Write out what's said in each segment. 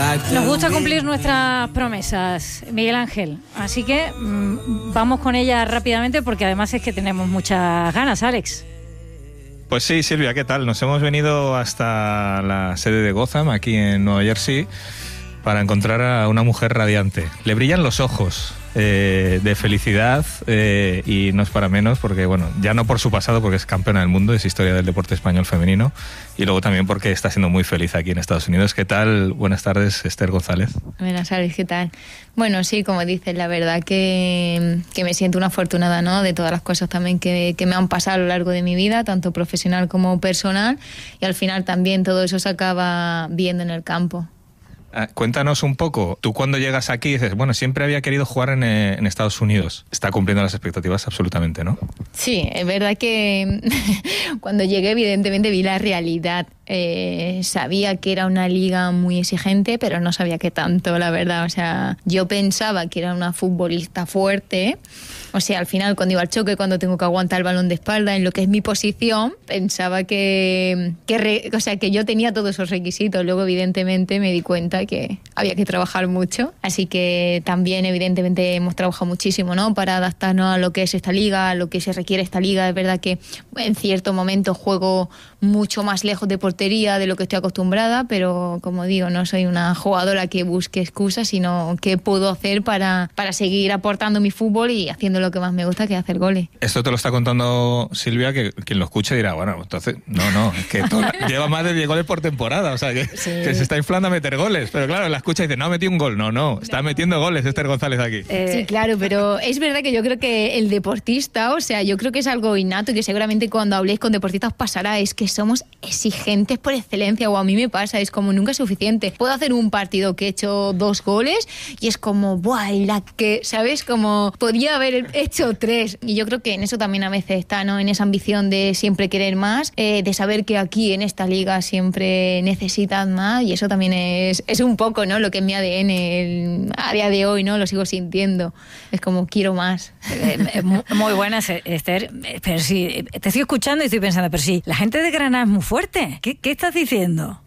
Nos gusta cumplir nuestras promesas, Miguel Ángel, así que vamos con ellas rápidamente porque además es que tenemos muchas ganas, Alex. Pues sí, Silvia, ¿qué tal? Nos hemos venido hasta la sede de Gotham, aquí en Nueva Jersey, para encontrar a una mujer radiante. Le brillan los ojos de felicidad y no es para menos porque, bueno, ya no por su pasado, porque es campeona del mundo, es historia del deporte español femenino, y luego también porque está siendo muy feliz aquí en Estados Unidos. ¿Qué tal? Buenas tardes, Esther González. Buenas tardes, ¿qué tal? Bueno, sí, como dices, la verdad que me siento una afortunada, ¿no? De todas las cosas también que me han pasado a lo largo de mi vida, tanto profesional como personal, y al final también todo eso se acaba viendo en el campo. Cuéntanos un poco, tú cuando llegas aquí dices, bueno, siempre había querido jugar en Estados Unidos. Está cumpliendo las expectativas absolutamente, ¿no? Sí, es verdad que cuando llegué evidentemente vi la realidad. Sabía que era una liga muy exigente, pero no sabía qué tanto, la verdad. O sea, yo pensaba que era una futbolista fuerte. O sea, al final cuando iba al choque, cuando tengo que aguantar el balón de espalda, en lo que es mi posición, pensaba que yo tenía todos esos requisitos. Luego, evidentemente, me di cuenta que había que trabajar mucho. Así que también, evidentemente, hemos trabajado muchísimo, ¿no? Para adaptarnos a lo que es esta liga, a lo que se requiere esta liga. Es verdad que en cierto momento juego mucho más lejos de portería de lo que estoy acostumbrada, pero como digo, no soy una jugadora que busque excusas, sino que puedo hacer para seguir aportando mi fútbol y haciendo lo que más me gusta, que es hacer goles. Esto te lo está contando Silvia, que quien lo escuche dirá, bueno, entonces, no, es que lleva más de 10 goles por temporada, o sea, que se está inflando a meter goles, pero claro, la escucha y dice, no, metí un gol, no, está metiendo goles Esther González aquí. Sí, claro, pero es verdad que yo creo que el deportista, o sea, yo creo que es algo innato y que seguramente cuando habléis con deportistas pasará, es que somos exigentes por excelencia, o a mí me pasa, es como nunca es suficiente. Puedo hacer un partido que he hecho 2 goles y es como, ¡buah! Y la que, ¿sabes? Como podía haber hecho 3. Y yo creo que en eso también a veces está, ¿no? En esa ambición de siempre querer más, de saber que aquí en esta liga siempre necesitan más, y eso también es un poco, ¿no? Lo que es mi ADN a día de hoy, ¿no? Lo sigo sintiendo. Es como, quiero más. Muy buenas, Esther. Pero sí, te estoy escuchando y estoy pensando, pero sí, la gente de Granada es muy fuerte. ¿Qué estás diciendo?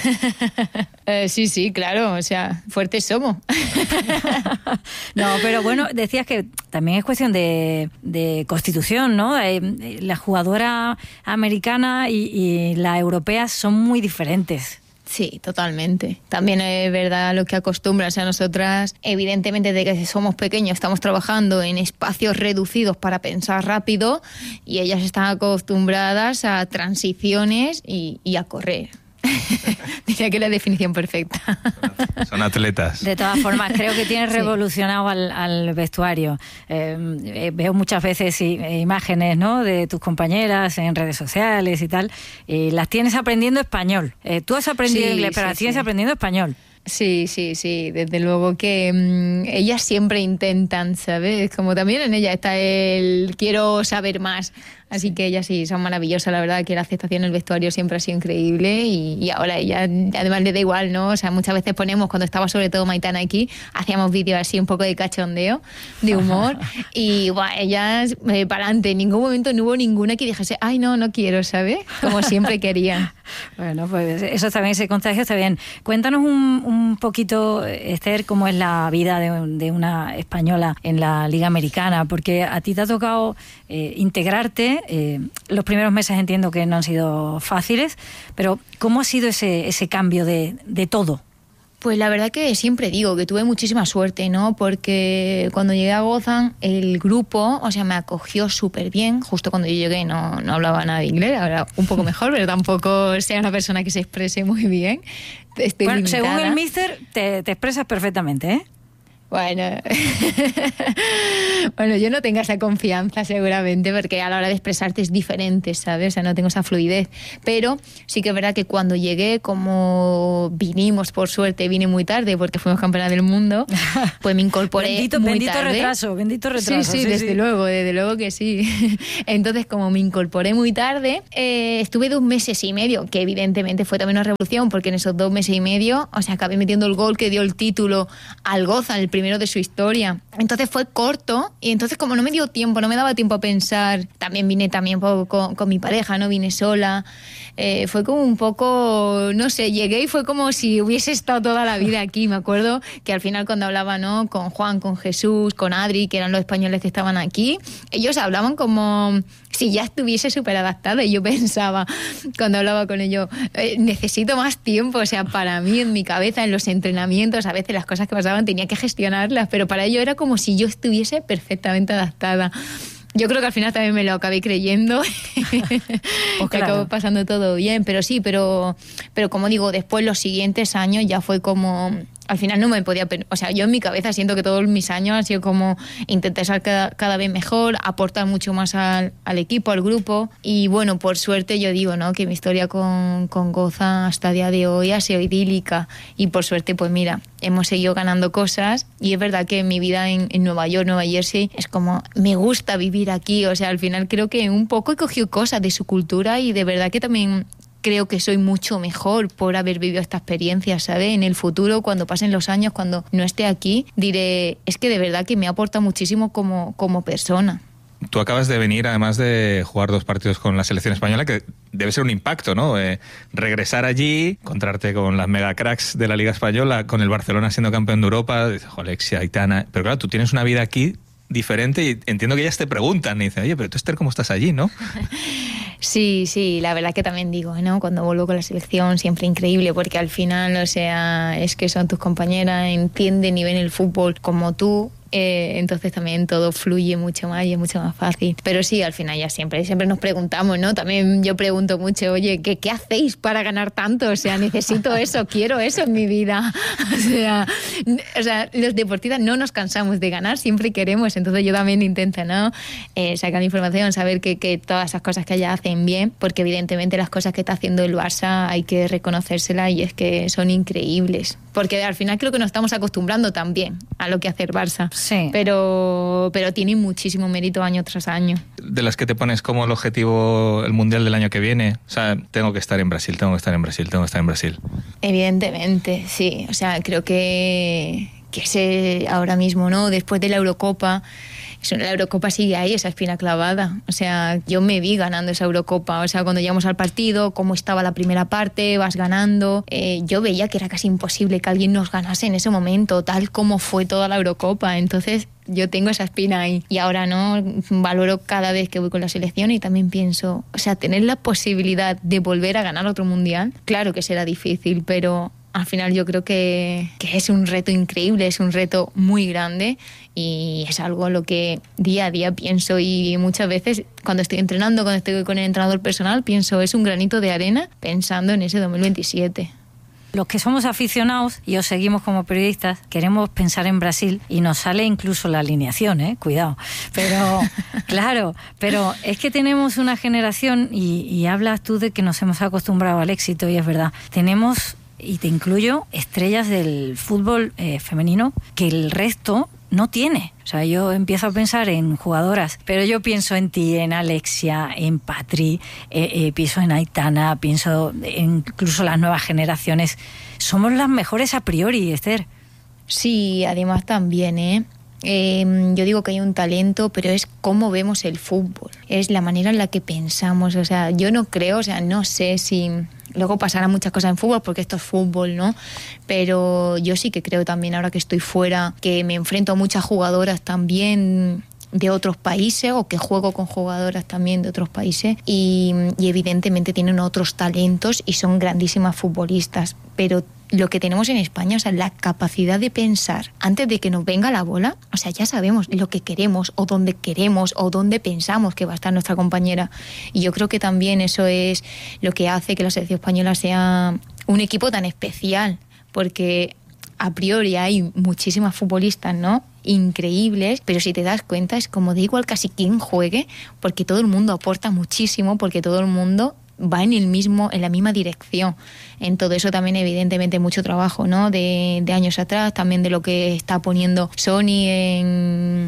Sí, claro, o sea, fuertes somos. No, pero bueno, decías que también es cuestión de constitución, ¿no? La jugadora americana y la europea son muy diferentes. Sí, totalmente. También es verdad lo que acostumbran. O sea, nosotras, evidentemente, desde que somos pequeños, estamos trabajando en espacios reducidos para pensar rápido, y ellas están acostumbradas a transiciones y a correr. Diría que es la definición perfecta. Son atletas. De todas formas, creo que tienes revolucionado al vestuario. Veo muchas veces imágenes, ¿no?, de tus compañeras en redes sociales y tal. Las tienes aprendiendo español. Tú has aprendido inglés, pero las tienes aprendiendo español. Sí, desde luego que ellas siempre intentan, ¿sabes? Como también en ella está el quiero saber más. Así que ellas sí son maravillosas, la verdad que la aceptación en el vestuario siempre ha sido increíble, y ahora ella además le da igual, ¿no? O sea, muchas veces ponemos, cuando estaba sobre todo Maitana aquí, hacíamos vídeos así un poco de cachondeo, de humor, y ellas para adelante, en ningún momento no hubo ninguna que dijese, ay no quiero, ¿sabes? Como siempre querían. Bueno, pues eso también, ese contagio está bien. Cuéntanos un poquito, Esther, cómo es la vida de una española en la Liga Americana, porque a ti te ha tocado integrarte. Los primeros meses entiendo que no han sido fáciles, pero ¿cómo ha sido ese cambio de todo? Pues la verdad que siempre digo que tuve muchísima suerte, ¿no? Porque cuando llegué a Gotham, el grupo, o sea, me acogió súper bien. Justo cuando yo llegué no hablaba nada de inglés, ahora un poco mejor, pero tampoco sea una persona que se exprese muy bien. Bueno, según el míster, te expresas perfectamente, ¿eh? Bueno, yo no tengo esa confianza seguramente, porque a la hora de expresarte es diferente, ¿sabes? O sea, no tengo esa fluidez. Pero sí que es verdad que cuando llegué, como por suerte, vine muy tarde porque fuimos campeonas del mundo, pues me incorporé muy tarde. Bendito retraso. Sí, desde luego que sí. Entonces, como me incorporé muy tarde, estuve 2 meses y medio, que evidentemente fue también una revolución, porque en esos 2 meses y medio, o sea, acabé metiendo el gol que dio el título al Gotham, el primero de su historia. Entonces fue corto y entonces como no me dio tiempo, no me daba tiempo a pensar, también vine con mi pareja, no vine sola, fue como un poco, no sé, llegué y fue como si hubiese estado toda la vida aquí. Me acuerdo que al final cuando hablaba, ¿no?, con Juan, con Jesús, con Adri, que eran los españoles que estaban aquí, ellos hablaban como si ya estuviese súper adaptada, y yo pensaba, cuando hablaba con ellos, necesito más tiempo, o sea, para mí, en mi cabeza, en los entrenamientos, a veces las cosas que pasaban tenía que gestionarlas, pero para ellos era como si yo estuviese perfectamente adaptada. Yo creo que al final también me lo acabé creyendo. Pues claro. Acabó pasando todo bien, pero sí, pero como digo, después los siguientes años ya fue como... Al final no me podía... O sea, yo en mi cabeza siento que todos mis años han sido como intentar ser cada vez mejor, aportar mucho más al equipo, al grupo. Y bueno, por suerte yo digo, ¿no?, que mi historia con Goza hasta el día de hoy ha sido idílica. Y por suerte, pues mira, hemos seguido ganando cosas. Y es verdad que mi vida en Nueva York, Nueva Jersey, es como, me gusta vivir aquí. O sea, al final creo que un poco he cogido cosas de su cultura y de verdad que también... creo que soy mucho mejor por haber vivido esta experiencia, ¿sabes? En el futuro, cuando pasen los años, cuando no esté aquí, diré, es que de verdad que me aporta muchísimo como persona. Tú acabas de venir, además de jugar 2 partidos con la selección española, que debe ser un impacto, ¿no? Regresar allí, encontrarte con las mega cracks de la Liga Española, con el Barcelona siendo campeón de Europa, dices, Alexia, Aitana... Pero claro, tú tienes una vida aquí diferente y entiendo que ellas te preguntan y dicen, oye, pero tú, Esther, ¿cómo estás allí, no? Sí, la verdad que también digo, ¿no?, cuando vuelvo con la selección, siempre increíble, porque al final, o sea, es que son tus compañeras, entienden y ven el fútbol como tú. Entonces también todo fluye mucho más y es mucho más fácil. Pero sí, al final ya siempre nos preguntamos, ¿no? También yo pregunto mucho, oye, ¿qué hacéis para ganar tanto? O sea, necesito eso, quiero eso en mi vida. O sea, los deportistas no nos cansamos de ganar, siempre queremos. Entonces yo también intento, ¿no?, sacar información, saber que todas esas cosas que ellas hacen bien, porque evidentemente las cosas que está haciendo el Barça hay que reconocérselas y es que son increíbles. Porque al final creo que nos estamos acostumbrando también a lo que hace el Barça. Sí. Pero tiene muchísimo mérito año tras año. De las que te pones como el objetivo el Mundial del año que viene, o sea, tengo que estar en Brasil. Evidentemente, sí. O sea, creo que ese ahora mismo, ¿no?, después de la Eurocopa, la Eurocopa sigue ahí, esa espina clavada. O sea, yo me vi ganando esa Eurocopa. O sea, cuando llegamos al partido, cómo estaba la primera parte, vas ganando. Yo veía que era casi imposible que alguien nos ganase en ese momento, tal como fue toda la Eurocopa. Entonces, yo tengo esa espina ahí. Y ahora, ¿no?, valoro cada vez que voy con la selección y también pienso, o sea, tener la posibilidad de volver a ganar otro mundial, claro que será difícil, pero... al final yo creo que es un reto increíble, es un reto muy grande y es algo a lo que día a día pienso, y muchas veces cuando estoy entrenando, cuando estoy con el entrenador personal, pienso, es un granito de arena pensando en ese 2027. Los que somos aficionados y os seguimos como periodistas, queremos pensar en Brasil y nos sale incluso la alineación, cuidado. Pero, claro, pero es que tenemos una generación, y hablas tú de que nos hemos acostumbrado al éxito, y es verdad, tenemos... y te incluyo, estrellas del fútbol femenino que el resto no tiene. O sea, yo empiezo a pensar en jugadoras, pero yo pienso en ti, en Alexia, en Patri, pienso en Aitana, pienso incluso las nuevas generaciones. Somos las mejores a priori, Esther. Sí, además también, yo digo que hay un talento, pero es cómo vemos el fútbol, es la manera en la que pensamos. O sea, yo no creo, o sea, no sé si luego pasarán muchas cosas en fútbol, porque esto es fútbol, ¿no? Pero yo sí que creo también, ahora que estoy fuera, que me enfrento a muchas jugadoras también de otros países, o que juego con jugadoras también de otros países, y evidentemente tienen otros talentos y son grandísimas futbolistas, pero lo que tenemos en España, o sea, la capacidad de pensar antes de que nos venga la bola, o sea, ya sabemos lo que queremos o dónde pensamos que va a estar nuestra compañera, y yo creo que también eso es lo que hace que la selección española sea un equipo tan especial, porque a priori hay muchísimas futbolistas, ¿no?, increíbles, pero si te das cuenta es como da igual casi quién juegue, porque todo el mundo aporta muchísimo, porque todo el mundo va en la misma dirección. En todo eso también evidentemente mucho trabajo, ¿no?, de años atrás, también de lo que está poniendo Sony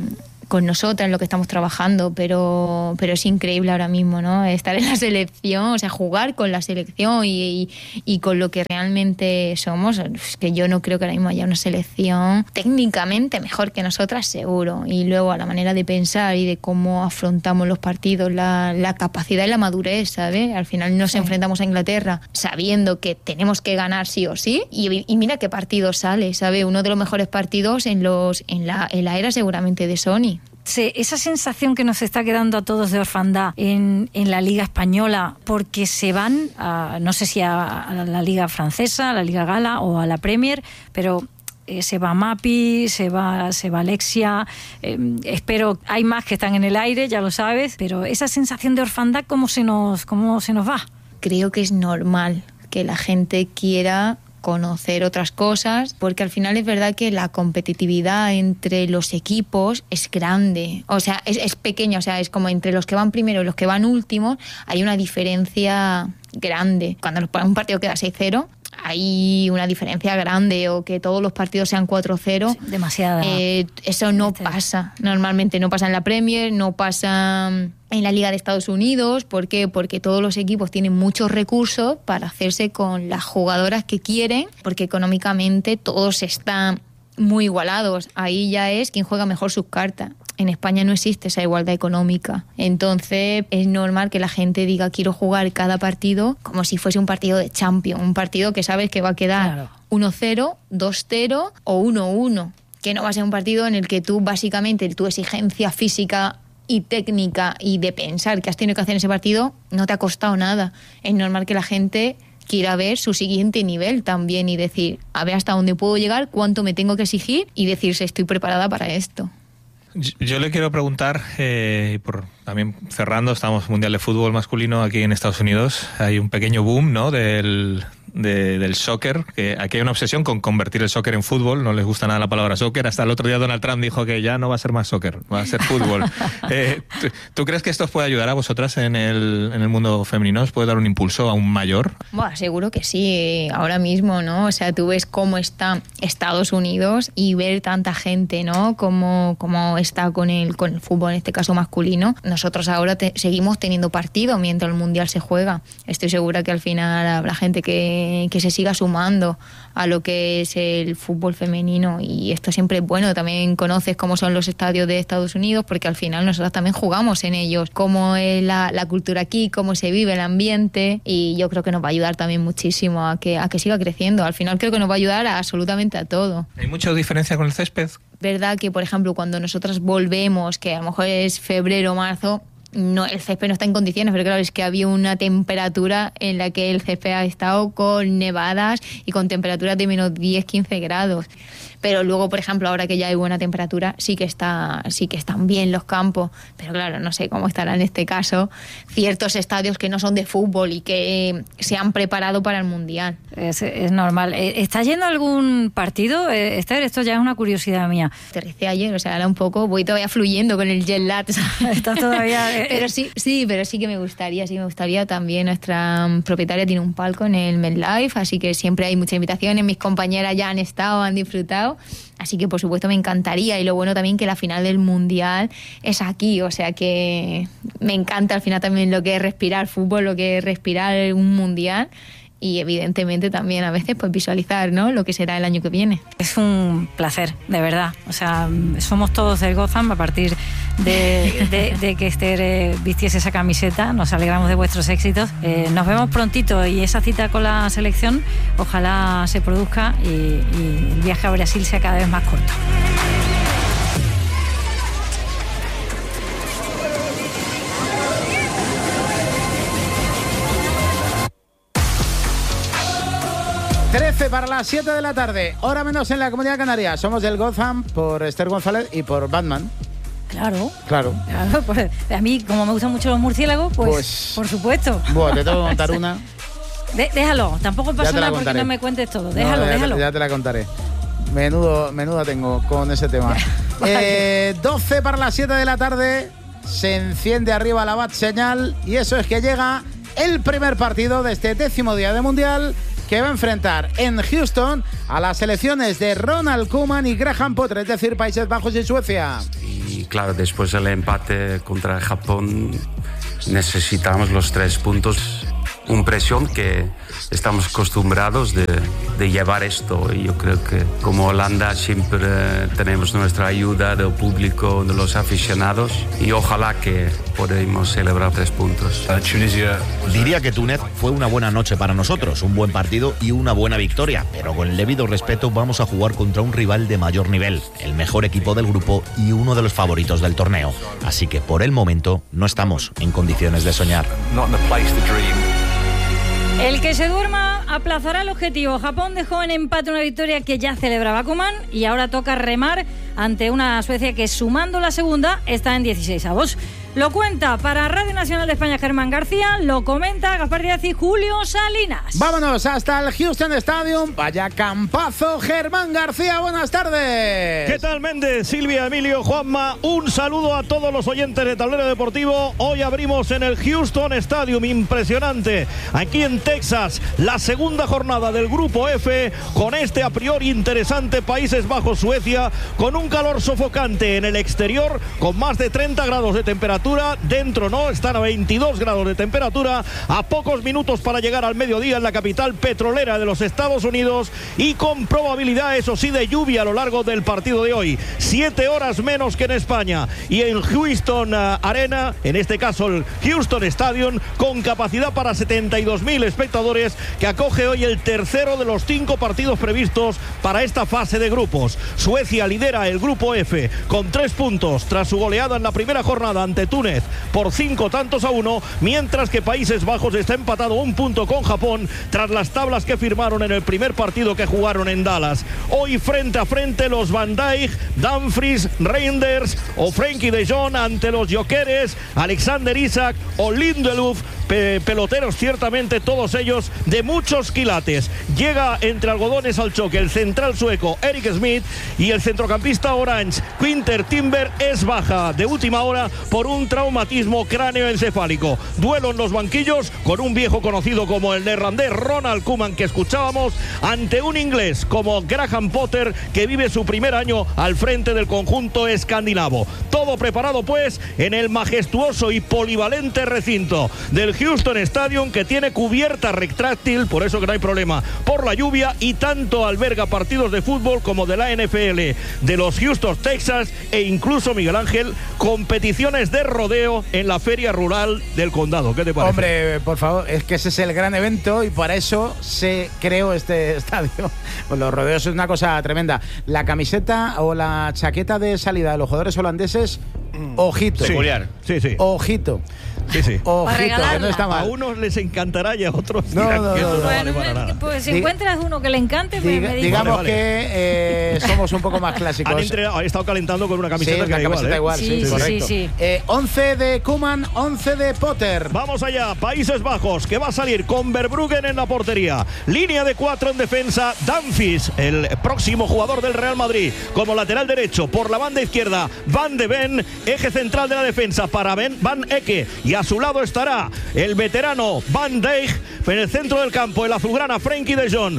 con nosotras, en lo que estamos trabajando, pero es increíble ahora mismo, ¿no? Estar en la selección, o sea, jugar con la selección y con lo que realmente somos. Es que yo no creo que ahora mismo haya una selección técnicamente mejor que nosotras, seguro. Y luego a la manera de pensar y de cómo afrontamos los partidos, la capacidad y la madurez, ¿sabes? Al final nos enfrentamos a Inglaterra sabiendo que tenemos que ganar sí o sí, y mira qué partido sale, ¿sabes? Uno de los mejores partidos en la era seguramente de Sony. Sí, esa sensación que nos está quedando a todos de orfandad en la Liga Española, porque se van, no sé si a la Liga Francesa, a la Liga Gala o a la Premier, pero se va Mapi, se va Alexia, espero, hay más que están en el aire, ya lo sabes, pero esa sensación de orfandad, ¿cómo se nos va? Creo que es normal que la gente quiera conocer otras cosas, porque al final es verdad que la competitividad entre los equipos es grande, o sea, es pequeña, o sea, es como entre los que van primero y los que van últimos hay una diferencia grande. Cuando un partido queda 6-0, hay una diferencia grande, o que todos los partidos sean 4-0. Sí, demasiada. Eso no pasa. Normalmente no pasa en la Premier, no pasa en la Liga de Estados Unidos. ¿Por qué? Porque todos los equipos tienen muchos recursos para hacerse con las jugadoras que quieren, porque económicamente todos están muy igualados. Ahí ya es quien juega mejor sus cartas. En España no existe esa igualdad económica. Entonces es normal que la gente diga quiero jugar cada partido como si fuese un partido de Champions, un partido que sabes que va a quedar 1-0, 2-0 o 1-1, que no va a ser un partido en el que tú básicamente tu exigencia física y técnica y de pensar que has tenido que hacer en ese partido no te ha costado nada. Es normal que la gente quiera ver su siguiente nivel también y decir, a ver hasta dónde puedo llegar, cuánto me tengo que exigir y decirse estoy preparada para esto. Yo le quiero preguntar, también cerrando, estamos Mundial de Fútbol masculino aquí en Estados Unidos, hay un pequeño boom, ¿no?, del soccer, que aquí hay una obsesión con convertir el soccer en fútbol, no les gusta nada la palabra soccer, hasta el otro día Donald Trump dijo que ya no va a ser más soccer, va a ser fútbol. ¿Tú crees que esto os puede ayudar a vosotras en el mundo femenino? ¿Os puede dar un impulso aún mayor? Bueno, seguro que sí, ahora mismo, ¿no? O sea, tú ves cómo está Estados Unidos y ver tanta gente, ¿no?, cómo está con el fútbol, en este caso masculino. Nosotros ahora seguimos teniendo partido mientras el Mundial se juega. Estoy segura que al final habrá gente que se siga sumando a lo que es el fútbol femenino, y esto siempre es bueno. También conoces cómo son los estadios de Estados Unidos, porque al final nosotros también jugamos en ellos, cómo es la cultura aquí, cómo se vive el ambiente, y yo creo que nos va a ayudar también muchísimo a que siga creciendo. Al final creo que nos va a ayudar absolutamente a todo. ¿Hay mucha diferencia con el césped? Verdad que, por ejemplo, cuando nosotras volvemos, que a lo mejor es febrero o marzo, no, el césped no está en condiciones, pero claro, es que había una temperatura en la que el césped ha estado con nevadas y con temperaturas de menos 10-15 grados. Pero luego, por ejemplo, ahora que ya hay buena temperatura, sí que están bien los campos. Pero claro, no sé cómo estará en este caso ciertos estadios que no son de fútbol y que se han preparado para el Mundial. Es normal. ¿Está yendo a algún partido, Esther? Esto ya es una curiosidad mía. Aterricé ayer, o sea, ahora un poco, voy todavía fluyendo con el jet lag. Está todavía... Pero sí que me gustaría también. Nuestra propietaria tiene un palco en el MetLife, así que siempre hay muchas invitaciones. Mis compañeras ya han estado, han disfrutado. Así que por supuesto me encantaría, y lo bueno también que la final del Mundial es aquí, o sea que me encanta al final también lo que es respirar fútbol, lo que es respirar un Mundial, y evidentemente también a veces pues visualizar, ¿no?, lo que será el año que viene. Es un placer, de verdad, o sea, somos todos del Gotham a partir de que Esther vistiese esa camiseta. Nos alegramos de vuestros éxitos, nos vemos prontito, y esa cita con la selección ojalá se produzca y el viaje a Brasil sea cada vez más corto. Para las 7 de la tarde, hora menos en la Comunidad Canaria. Somos del Gotham por Esther González y por Batman. Claro. Pues, a mí, como me gustan mucho los murciélagos, pues por supuesto. Bueno, te tengo que contar una. Déjalo, tampoco pasa nada porque no me cuentes todo. Déjalo. Ya te la contaré. Menudo tengo con ese tema. 12 para las 7 de la tarde, se enciende arriba la bat señal, y eso es que llega el primer partido de este 10º día de Mundial, que va a enfrentar en Houston a las selecciones de Ronald Koeman y Graham Potter, es decir, Países Bajos y Suecia. Y claro, después del empate contra Japón necesitamos los 3 puntos. Una presión que estamos acostumbrados de llevar esto, y yo creo que como Holanda siempre tenemos nuestra ayuda del público, de los aficionados, y ojalá que podamos celebrar 3 puntos. Diría que Túnez fue una buena noche para nosotros, un buen partido y una buena victoria, pero con el debido respeto vamos a jugar contra un rival de mayor nivel, el mejor equipo del grupo y uno de los favoritos del torneo, así que por el momento no estamos en condiciones de soñar. El que se duerma aplazará el objetivo. Japón dejó en empate una victoria que ya celebraba Koeman y ahora toca remar ante una Suecia que, sumando la segunda, está en 16avos. Lo cuenta para Radio Nacional de España Germán García, lo comenta Gaspar Díaz y Julio Salinas. Vámonos hasta el Houston Stadium. Vaya campazo, Germán García, buenas tardes. ¿Qué tal, Méndez, Silvia, Emilio, Juanma? Un saludo a todos los oyentes de Tablero Deportivo. Hoy abrimos en el Houston Stadium, impresionante, aquí en Texas, la segunda jornada del Grupo F, con este a priori interesante Países Bajos-Suecia, con un calor sofocante en el exterior, con más de 30 grados de temperatura. Dentro no, están a 22 grados de temperatura, a pocos minutos para llegar al mediodía en la capital petrolera de los Estados Unidos, y con probabilidad, eso sí, de lluvia a lo largo del partido de hoy. 7 horas menos que en España, y en Houston Arena, en este caso el Houston Stadium, con capacidad para 72.000 espectadores, que acoge hoy el tercero de los 5 partidos previstos para esta fase de grupos. Suecia lidera el Grupo F con 3 puntos tras su goleada en la primera jornada ante Túnez por 5-1, mientras que Países Bajos está empatado 1 punto con Japón tras las tablas que firmaron en el primer partido que jugaron en Dallas. Hoy frente a frente los Van Dijk, Dumfries, Reinders o Frenkie de Jong ante los Gyökeres, Alexander Isak o Lindelöf, peloteros ciertamente todos ellos de muchos quilates. Llega entre algodones al choque el central sueco Erik Smith, y el centrocampista orange Quinter Timber es baja de última hora por un traumatismo cráneoencefálico. Duelo en los banquillos con un viejo conocido como el neerlandés Ronald Koeman, que escuchábamos, ante un inglés como Graham Potter, que vive su primer año al frente del conjunto escandinavo. Todo preparado pues en el majestuoso y polivalente recinto del Houston Stadium, que tiene cubierta retráctil, por eso que no hay problema por la lluvia, y tanto alberga partidos de fútbol como de la NFL, de los Houston Texas, e incluso, Miguel Ángel, competiciones de rodeo en la feria rural del condado. ¿Qué te parece? Hombre, por favor, es que ese es el gran evento y para eso se creó este estadio. Pues los rodeos es una cosa tremenda. La camiseta o la chaqueta de salida de los jugadores holandeses, ojito. Sí. Sí. Ojito. Sí. Ojito, que no está mal. A unos les encantará y a otros no, dirán que no, no vale para nada. Pues si encuentras uno que le encante, digamos vale. que somos un poco más clásicos. Han estado calentando con una camiseta que la camiseta igual, sí, correcto. Sí. 11 de Koeman, 11 de Potter. Vamos allá, Países Bajos, que va a salir con Verbruggen en la portería. Línea de 4 en defensa, Dumfries, el próximo jugador del Real Madrid, como lateral derecho. Por la banda izquierda, Van de Ven, eje central de la defensa para Van Ecke, y a su lado estará el veterano Van Dijk. En el centro del campo, el azulgrana Frenkie de Jong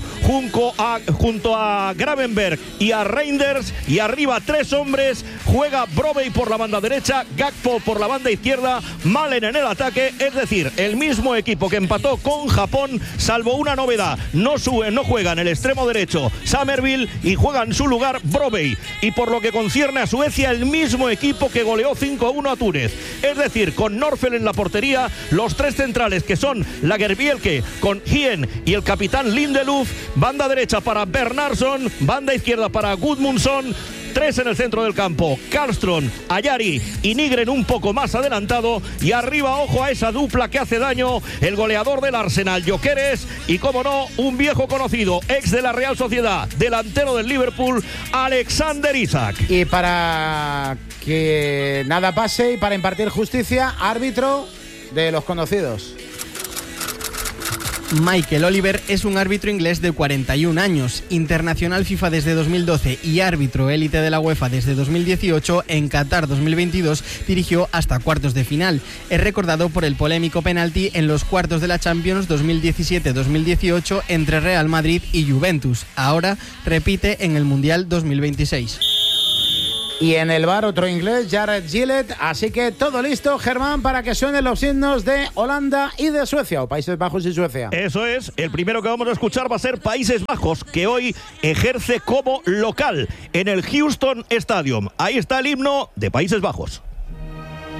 junto a Gravenberg y a Reinders, y arriba 3 hombres. Juega Brobbey por la banda derecha, Gakpo por la banda izquierda, Malen en el ataque. Es decir, el mismo equipo que empató con Japón, salvo una novedad: no juega en el extremo derecho Summerville y juega en su lugar Brobbey. Y por lo que concierne a Suecia, el mismo equipo que goleó 5-1 a Túnez. Es decir, con Norfel en la portería, los 3 centrales que son Lagerbielke con Hien y el capitán Lindelöf, banda derecha para Bernhardsson, banda izquierda para Gudmundsson, 3 en el centro del campo, Karlström, Ayari y Nygren un poco más adelantado, y arriba, ojo a esa dupla que hace daño, el goleador del Arsenal, Gyökeres, y como no, un viejo conocido, ex de la Real Sociedad, delantero del Liverpool, Alexander Isak. Y para que nada pase y para impartir justicia, árbitro de los conocidos. Michael Oliver es un árbitro inglés de 41 años, internacional FIFA desde 2012 y árbitro élite de la UEFA desde 2018. En Qatar 2022 dirigió hasta cuartos de final. Es recordado por el polémico penalti en los cuartos de la Champions 2017-2018 entre Real Madrid y Juventus. Ahora repite en el Mundial 2026. Y en el bar otro inglés, Jared Gillett. Así que todo listo, Germán, para que suenen los himnos de Holanda y de Suecia, o Países Bajos y Suecia. Eso es, el primero que vamos a escuchar va a ser Países Bajos, que hoy ejerce como local en el Houston Stadium. Ahí está el himno de Países Bajos.